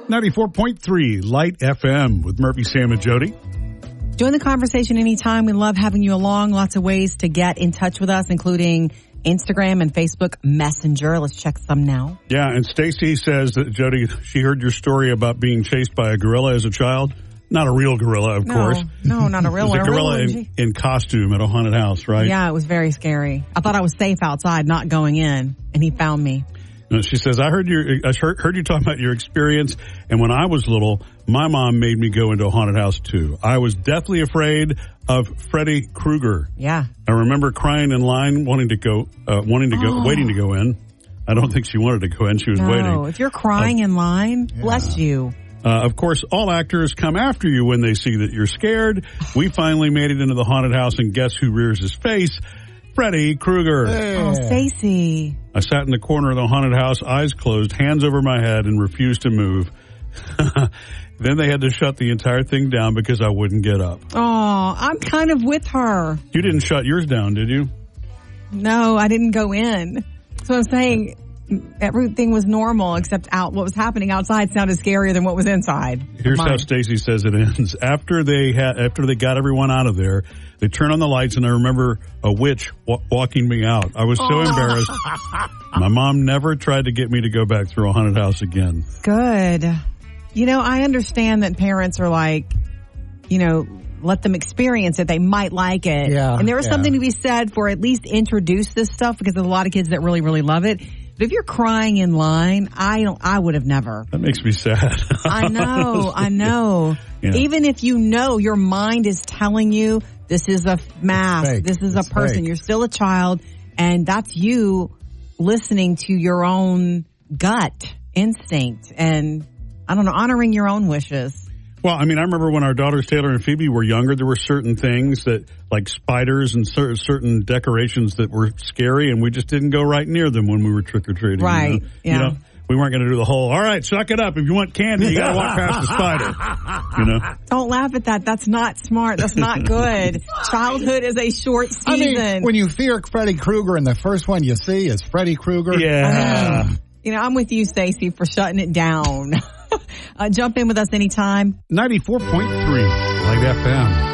94.3 Light FM with Murphy, Sam, and Jody. Join the conversation anytime. We love having you along. Lots of ways to get in touch with us, including Instagram and Facebook Messenger. Let's check some now. Yeah, and Stacy says that, Jody, she heard your story about being chased by a gorilla as a child. Not a real gorilla, of course. No, not a real one. It was a gorilla in costume at a haunted house, right? Yeah, it was very scary. I thought I was safe outside, not going in, and he found me. She says, I heard you talking about your experience, and when I was little, my mom made me go into a haunted house too. I was deathly afraid of Freddy Krueger. Yeah. I remember crying in line, waiting to go in. I don't think she wanted to go in. She was waiting. No, if you're crying in line, bless you. Of course, all actors come after you when they see that you're scared. We finally made it into the haunted house, and guess who rears his face? Freddy Krueger. Hey. Oh, Stacy. I sat in the corner of the haunted house, eyes closed, hands over my head, and refused to move. Then they had to shut the entire thing down because I wouldn't get up. Oh, I'm kind of with her. You didn't shut yours down, did you? No, I didn't go in. So I'm saying everything was normal except what was happening outside sounded scarier than what was inside. Here's how Stacy says it ends. After they got everyone out of there, they turned on the lights, and I remember a witch walking me out. I was so embarrassed. My mom never tried to get me to go back through a haunted house again. Good. You know, I understand that parents are like, let them experience it. They might like it. Yeah, and there is something to be said for at least introduce this stuff, because there's a lot of kids that really, really love it. But if you're crying in line, I would have never. That makes me sad. I know. Yeah. Even if your mind is telling you this is a mask, this is a person, fake. You're still a child, and that's you listening to your own gut instinct and, I don't know, honoring your own wishes. Well, I mean, I remember when our daughters Taylor and Phoebe were younger, there were certain things that, like spiders and certain decorations that were scary, and we just didn't go right near them when we were trick-or-treating. Right, yeah. We weren't going to do the whole, all right, suck it up. If you want candy, you got to walk past the spider. Don't laugh at that. That's not smart. That's not good. Childhood is a short season. I mean, when you fear Freddy Krueger and the first one you see is Freddy Krueger. Yeah. I'm with you, Stacy, for shutting it down. Jump in with us anytime. 94.3 Light FM.